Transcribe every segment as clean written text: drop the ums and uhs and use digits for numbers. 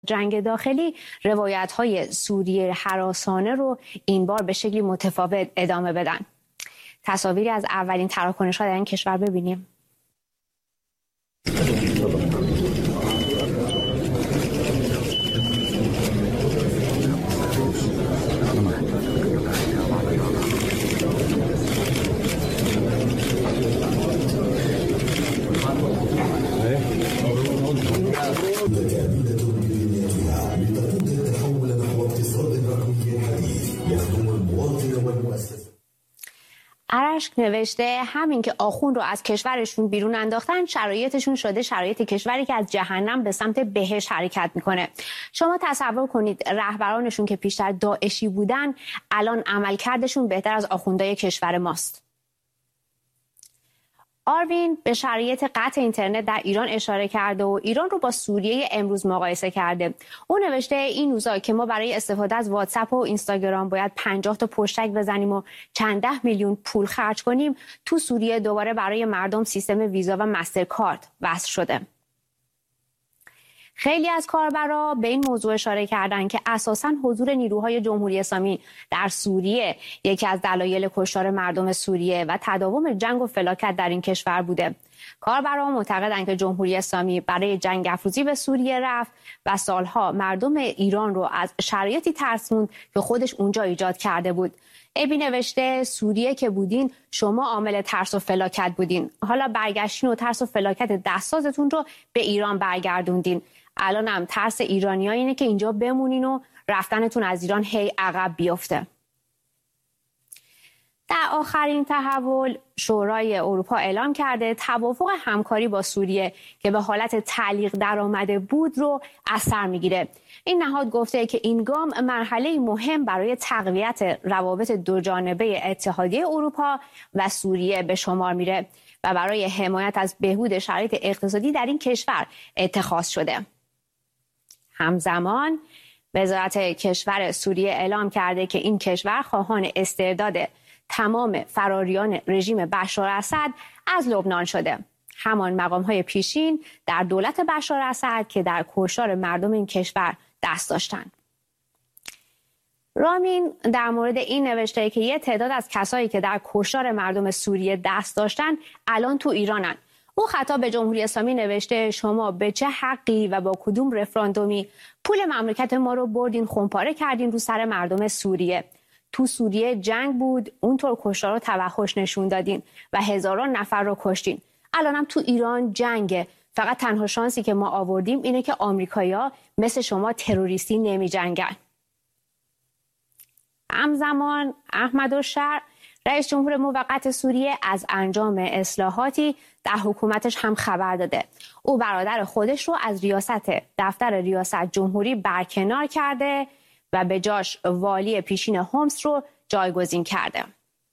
جنگ داخلی روایت‌های سوریه هراسانه رو این بار به شکلی متفاوت ادامه بدن. تصاویری از اولین تراکنش‌ها در این کشور ببینیم. ارشک نوشته همین که آخوند رو از کشورشون بیرون انداختن شرایطشون شده شرایط کشوری که از جهنم به سمت بهشت حرکت میکنه. شما تصور کنید رهبرانشون که پیشتر داعشی بودن الان عملکردشون بهتر از آخوندهای کشور ماست. آروین به شرایط قطع اینترنت در ایران اشاره کرده و ایران رو با سوریه امروز مقایسه کرده. او نوشته این روزا که ما برای استفاده از واتساپ و اینستاگرام باید 50 تا پشتک بزنیم و چند 10 میلیون پول خرج کنیم، تو سوریه دوباره برای مردم سیستم ویزا و مسترکارد وصل شده. خیلی از کاربرا به این موضوع اشاره کردند که اساساً حضور نیروهای جمهوری اسلامی در سوریه یکی از دلایل کشتار مردم سوریه و تداوم جنگ و فلاکت در این کشور بوده. کاربرا معتقدند که جمهوری اسلامی برای جنگ افروزی به سوریه رفت و سالها مردم ایران رو از شرایطی ترسوند که خودش اونجا ایجاد کرده بود. ابی نوشته سوریه که بودین شما عامل ترس و فلاکت بودین، حالا برگشتین و ترس و فلاکت دستسازتون رو به ایران برگردوندین. الان هم ترس ایرانی‌ها اینه که اینجا بمونین و رفتنتون از ایران هی عقب بیفته. در آخرین تحول شورای اروپا اعلام کرده توافق همکاری با سوریه که به حالت تعلیق درآمده بود رو از سر میگیره. این نهاد گفته که این گام مرحله مهم برای تقویت روابط دوجانبه اتحادیه اروپا و سوریه به شمار میره و برای حمایت از بهبود شرایط اقتصادی در این کشور اتخاذ شده. همزمان وزارت کشور سوریه اعلام کرده که این کشور خواهان استرداد تمام فراریان رژیم بشار اسد از لبنان شده. همان مقام‌های پیشین در دولت بشار اسد که در کشتار مردم این کشور دست داشتند. رامین در مورد این نوشته که یه تعداد از کسایی که در کشتار مردم سوریه دست داشتن الان تو ایرانن. او خطاب به جمهوری اسلامی نوشته شما به چه حقی و با کدوم رفراندومی پول مملکت ما رو بردین خونپاره کردین رو سر مردم سوریه؟ تو سوریه جنگ بود، اونطور کشتار رو توحش نشون دادین و هزاران نفر رو کشتین. الانم تو ایران جنگه. فقط تنها شانسی که ما آوردیم اینه که آمریکایی‌ها مثل شما تروریستی نمی جنگن. همزمان احمد الشر رئیس جمهور موقت سوریه از انجام اصلاحاتی در حکومتش هم خبر داده. او برادر خودش رو از دفتر ریاست جمهوری برکنار کرده و به جاش والی پیشین حمص رو جایگزین کرده.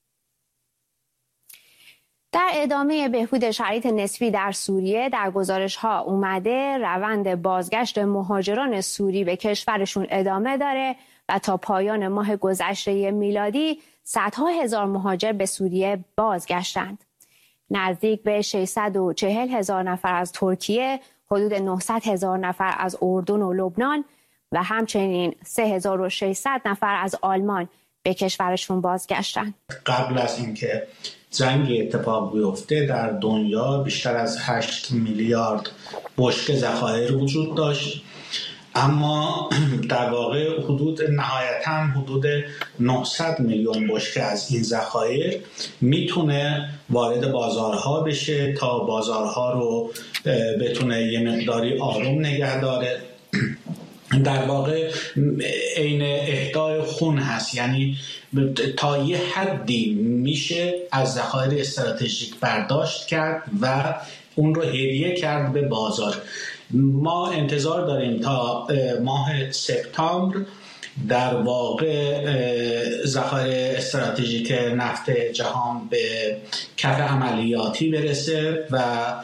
در ادامه بهبود شرایط نسبی در سوریه در گزارش‌ها اومده روند بازگشت مهاجران سوری به کشورشون ادامه داره و تا پایان ماه گذشته میلادی صدها هزار مهاجر به سوریه بازگشتند. نزدیک به 640,000 نفر از ترکیه، حدود 900,000 نفر از اردن و لبنان و همچنین 3600 نفر از آلمان به کشورشون بازگشتند. قبل از اینکه جنگ اتفاق بیفته در دنیا بیشتر از 8 میلیارد بشکه ذخایر وجود داشت، اما در واقع نهایتاً حدود 900 میلیون بشکه از این ذخایر میتونه وارد بازارها بشه تا بازارها رو بتونه یه مقداری آروم نگه داره. در واقع عین اهدای خون هست، یعنی تا یه حدی میشه از ذخایر استراتژیک برداشت کرد و اون رو هدیه کرد به بازار. ما انتظار داریم تا ماه سپتامبر در واقع ذخایر استراتژیک نفت جهان به کف عملیاتی برسه و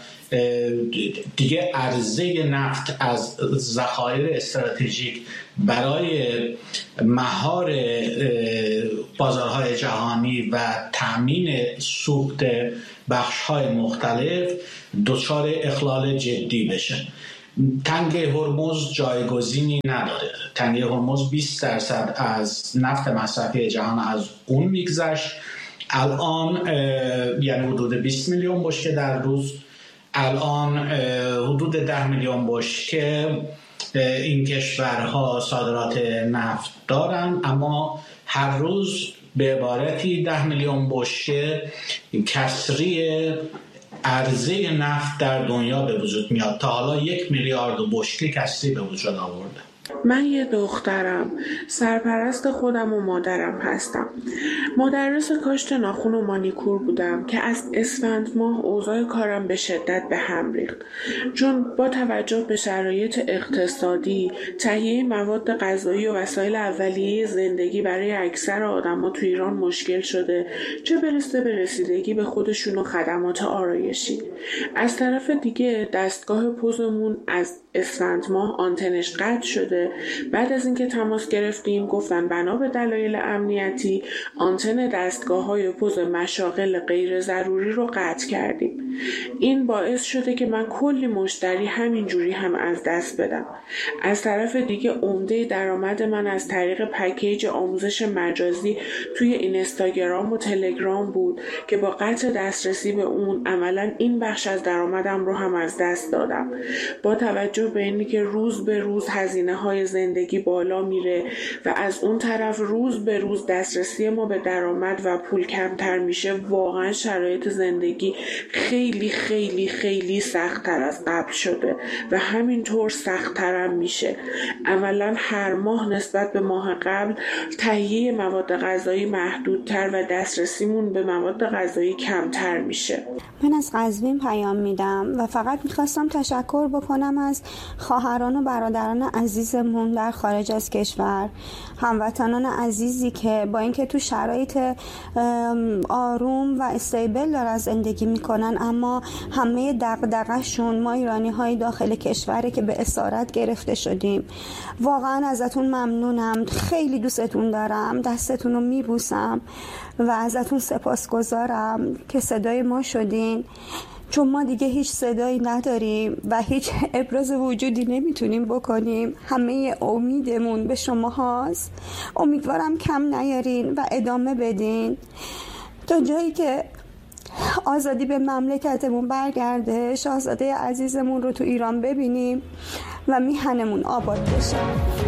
دیگه عرضه نفت از ذخایر استراتژیک برای مهار بازارهای جهانی و تأمین سوخت بخش‌های مختلف دچار اخلال جدی بشه. تنگه هرمز جایگزینی نداره. تنگه هرمز 20% از نفت مصرفی جهان از اون میگذشت. الان یعنی حدود 20 میلیون بشکه در روز. الان حدود 10 میلیون بشکه این کشورها صادرات نفت دارن، اما هر روز به عبارتی 10 میلیون بشکه کسری عرضه نفت در دنیا به وجود میاد. تا حالا 1 میلیارد بشکه کسری به وجود آورده. من یه دخترم، سرپرست خودم و مادرم هستم. مدرس کاشت ناخن و مانیکور بودم که از اسفند ماه اوضاع کارم به شدت به هم ریخت، چون با توجه به شرایط اقتصادی تهیه مواد غذایی و وسایل اولیه زندگی برای اکثر آدم‌ها تو ایران مشکل شده، چه برسه به رسیدگی به خودشون و خدمات آرایشی. از طرف دیگه دستگاه پوزمون از اسفند ماه آنتنش قطع شده. بعد از اینکه تماس گرفتیم گفتن بنا به دلایل امنیتی آنتن دستگاه‌های پوز مشاغل غیر ضروری رو قطع کردیم. این باعث شده که من کلی مشتری همینجوری هم از دست بدم. از طرف دیگه عمده درآمد من از طریق پکیج آموزش مجازی توی اینستاگرام و تلگرام بود که با قطع دسترسی به اون عملاً این بخش از درآمدم رو هم از دست دادم. با توجه به اینکه که روز به روز هزینه‌های زندگی بالا میره و از اون طرف روز به روز دسترسی ما به درآمد و پول کمتر میشه، واقعا شرایط زندگی خیلی خیلی خیلی سخت‌تر از قبل شده و همینطور سخت‌ترم میشه. عملاً هر ماه نسبت به ماه قبل تهیه مواد غذایی محدودتر و دسترسیمون به مواد غذایی کمتر میشه. من از قزوین پیام میدم و فقط میخواستم تشکر بکنم از خواهران و برادران عزیزمون در خارج از کشور، هموطنان عزیزی که با اینکه تو شرایط آروم و استیبل دارن زندگی میکنن، اما همه دغدغه‌شون ما ایرانی های داخل کشوره که به اسارت گرفته شدیم. واقعا ازتون ممنونم، خیلی دوستتون دارم، دستتون رو میبوسم و ازتون سپاسگزارم که صدای ما شدین، چون ما دیگه هیچ صدایی نداریم و هیچ ابراز وجودی نمیتونیم بکنیم. همه امیدمون به شما هاست. امیدوارم کم نیارین و ادامه بدین تا جایی که آزادی به مملکتمون برگرده، شاهزاده عزیزمون رو تو ایران ببینیم و میهنمون آباد بشه.